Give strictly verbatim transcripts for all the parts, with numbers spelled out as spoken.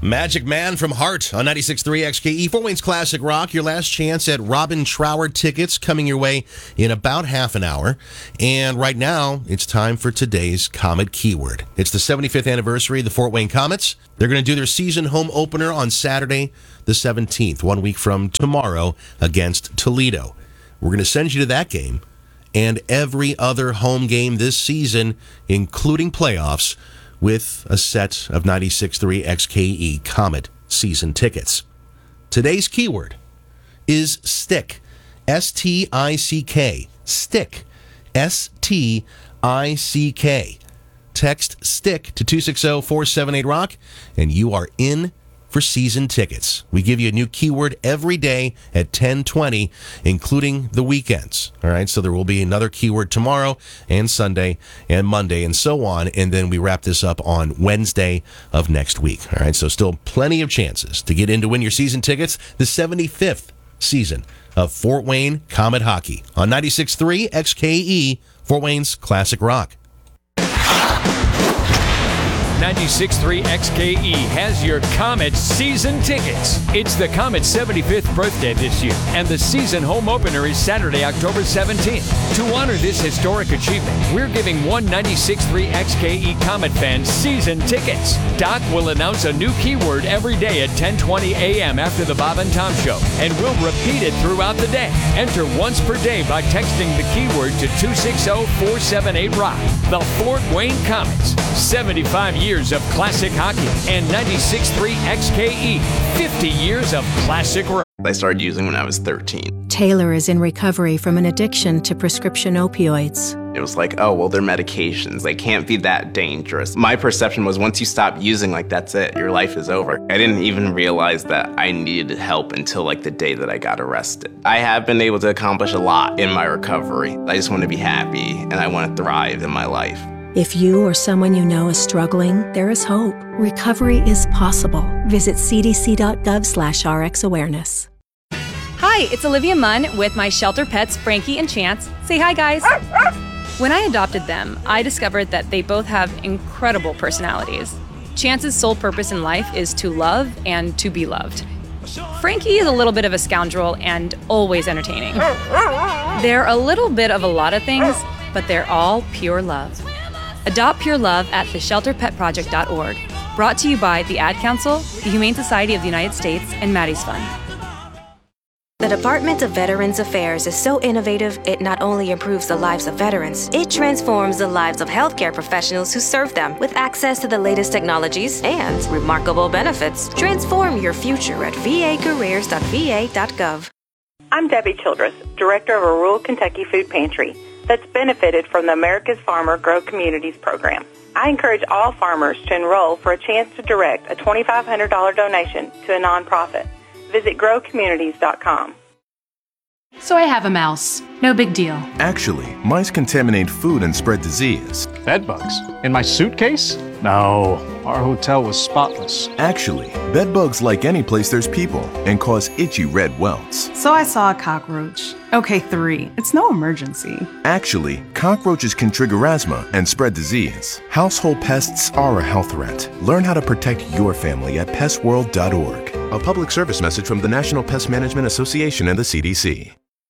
Magic Man from Heart on ninety-six point three X K E. Fort Wayne's Classic Rock. Your last chance at Robin Trower tickets coming your way in about half an hour. And right now, it's time for today's Comet Keyword. It's the seventy-fifth anniversary of the Fort Wayne Comets. They're going to do their season home opener on Saturday, the seventeenth, one week from tomorrow, against Toledo. We're going to send you to that game and every other home game this season, including playoffs, with a set of ninety-six point three X K E Comet season tickets. Today's keyword is stick. S T I C K. Stick. S T I C K. Text STICK to two six zero four seven eight rock, and you are in for season tickets. We give you a new keyword every day at ten twenty, including the weekends. All right, so there will be another keyword tomorrow and Sunday and Monday and so on, and then we wrap this up on Wednesday of next week. All right, so still plenty of chances to get in to win your season tickets. The seventy-fifth season of Fort Wayne Comet Hockey on ninety-six point three X K E, Fort Wayne's Classic Rock. ninety-six point three X K E has your Comet season tickets. It's the Comet's seventy-fifth birthday this year, and the season home opener is Saturday, October seventeenth. To honor this historic achievement, we're giving one ninety-six point three X K E Comet fan season tickets. Doc will announce a new keyword every day at ten twenty a.m. after the Bob and Tom Show, and we'll repeat it throughout the day. Enter once per day by texting the keyword to two six zero four seven eight rock. The Fort Wayne Comets, seventy-five years of classic hockey, and ninety-six point three X K E, fifty years of classic rock. I started using when I was thirteen. Taylor is in recovery from an addiction to prescription opioids. It was like, oh, well, they're medications. They can't be that dangerous. My perception was once you stop using, like, that's it. Your life is over. I didn't even realize that I needed help until, like, the day that I got arrested. I have been able to accomplish a lot in my recovery. I just want to be happy, and I want to thrive in my life. If you or someone you know is struggling, there is hope. Recovery is possible. Visit c d c dot gov slash r x awareness. Hi, it's Olivia Munn with my shelter pets, Frankie and Chance. Say hi, guys. When I adopted them, I discovered that they both have incredible personalities. Chance's sole purpose in life is to love and to be loved. Frankie is a little bit of a scoundrel and always entertaining. They're a little bit of a lot of things, but they're all pure love. Adopt Pure Love at the shelter pet project dot org. Brought to you by the Ad Council, the Humane Society of the United States, and Maddie's Fund. The Department of Veterans Affairs is so innovative, it not only improves the lives of veterans, it transforms the lives of healthcare professionals who serve them with access to the latest technologies and remarkable benefits. Transform your future at v a careers dot v a dot gov. I'm Debbie Childress, Director of a rural Kentucky food pantry that's benefited from the America's Farmer Grow Communities program. I encourage all farmers to enroll for a chance to direct a twenty-five hundred dollars donation to a nonprofit. Visit grow communities dot com. So I have a mouse. No big deal. Actually, mice contaminate food and spread disease. Bed bugs? In my suitcase? No, our hotel was spotless. Actually, bed bugs like any place there's people and cause itchy red welts. So I saw a cockroach. Okay, three. It's no emergency. Actually, cockroaches can trigger asthma and spread disease. Household pests are a health threat. Learn how to protect your family at pest world dot org. A public service message from the National Pest Management Association and the C D C.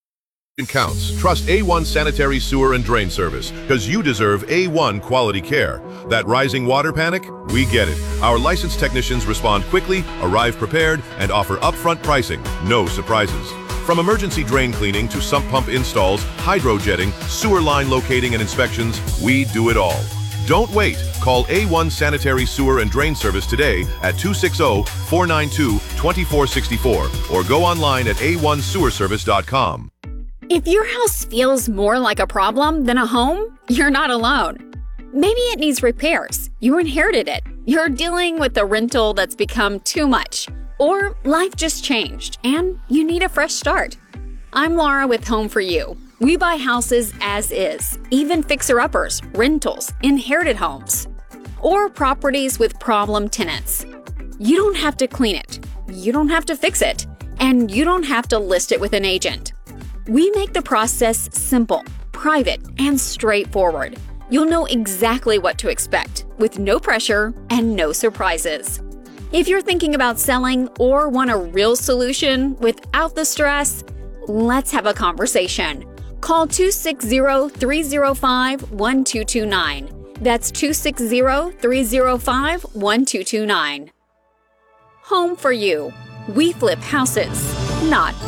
Counts. Trust A one Sanitary Sewer and Drain Service, because you deserve A one quality care. That rising water panic? We get it. Our licensed technicians respond quickly, arrive prepared, and offer upfront pricing. No surprises. From emergency drain cleaning to sump pump installs, hydrojetting, sewer line locating and inspections, we do it all. Don't wait. Call A one Sanitary Sewer and Drain Service today at two six zero, four nine two, two four six four or go online at a one sewer service dot com. If your house feels more like a problem than a home, you're not alone. Maybe it needs repairs. You inherited it. You're dealing with a rental that's become too much. Or life just changed and you need a fresh start. I'm Laura with Home for You. We buy houses as is, even fixer-uppers, rentals, inherited homes, or properties with problem tenants. You don't have to clean it. You don't have to fix it. And you don't have to list it with an agent. We make the process simple, private, and straightforward. You'll know exactly what to expect, with no pressure and no surprises. If you're thinking about selling or want a real solution without the stress, let's have a conversation. Call two six zero, three zero five, one two two nine. That's two six zero, three zero five, one two two nine. Home for you. We flip houses, not